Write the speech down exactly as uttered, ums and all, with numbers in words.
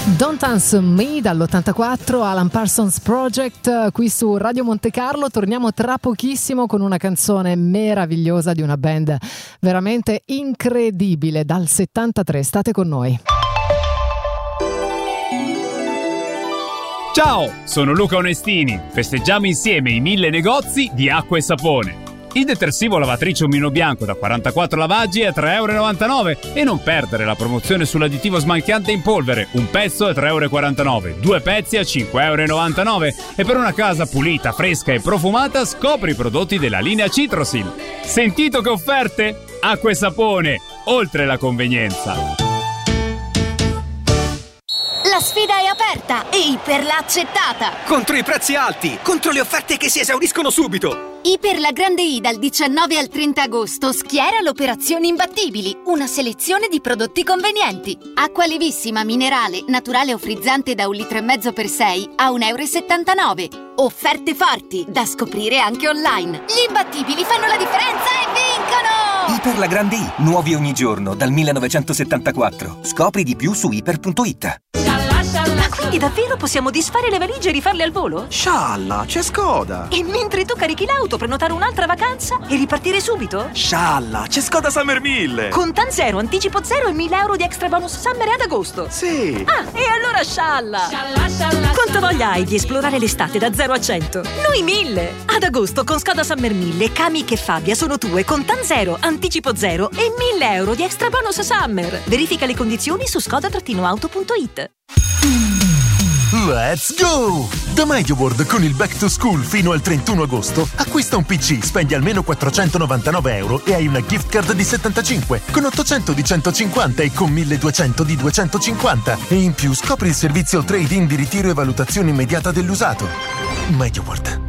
Don't Dance Me dall'ottantaquattro, Alan Parsons Project, qui su Radio Monte Carlo. Torniamo tra pochissimo con una canzone meravigliosa di una band veramente incredibile dal settantatré. State con noi. Ciao, sono Luca Onestini. Festeggiamo insieme i mille negozi di acqua e sapone. Il detersivo lavatrice Omino Bianco da quarantaquattro lavaggi è tre e novantanove euro e non perdere la promozione sull'additivo smalchiante in polvere. Un pezzo è tre e quarantanove euro, due pezzi a cinque e novantanove euro e per una casa pulita, fresca e profumata scopri i prodotti della linea Citrosil. Sentito che offerte? Acqua e sapone, oltre la convenienza. La sfida è aperta e Iper l'ha accettata! Contro i prezzi alti! Contro le offerte che si esauriscono subito! Iper la Grande I dal diciannove al trenta agosto schiera l'operazione Imbattibili, una selezione di prodotti convenienti. Acqua levissima, minerale, naturale o frizzante da un litro e mezzo per sei a un euro e settantanove. Offerte forti, da scoprire anche online. Gli imbattibili fanno la differenza e vincono! Iper la Grande I, nuovi ogni giorno, dal millenovecentosettantaquattro. Scopri di più su iper punto it. Ma quindi davvero possiamo disfare le valigie e rifarle al volo? Scialla, c'è Skoda! E mentre tu carichi l'auto, prenotare un'altra vacanza e ripartire subito? Scialla, c'è Skoda Summer mille! Contan zero, anticipo zero e mille euro di extra bonus summer ad agosto! Sì! Ah, e allora scialla! Scialla, scialla! Quanta voglia hai di esplorare l'estate da zero a cento? Noi mille! Ad agosto con Skoda Summer mille, Kamiq e Fabia sono tue, Contan zero, anticipo zero e mille euro di extra bonus summer! Verifica le condizioni su skoda auto punto it. Let's go! Da MediaWorld con il Back to School fino al trentuno agosto acquista un P C, spendi almeno quattrocentonovantanove euro e hai una gift card di settantacinque con ottocento di centocinquanta e con milleduecento di duecentocinquanta e in più scopri il servizio trade-in di ritiro e valutazione immediata dell'usato. MediaWorld.